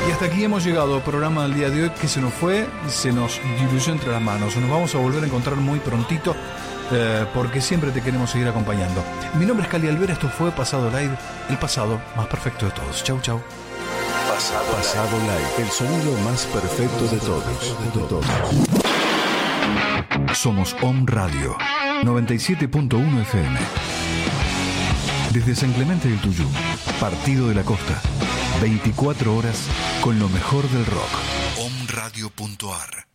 Y hasta aquí hemos llegado al programa del día de hoy, que se nos fue, se nos diluyó entre las manos. Nos vamos a volver a encontrar muy prontito, porque siempre te queremos seguir acompañando. Mi nombre es Cali Alvera, esto fue Pasado Live, el pasado más perfecto de todos. Chau, chau. Pasado Live, el sonido más perfecto de todos. Somos Om Radio 97.1 FM. Desde San Clemente del Tuyú, Partido de la Costa, 24 horas con lo mejor del rock. Omradio.ar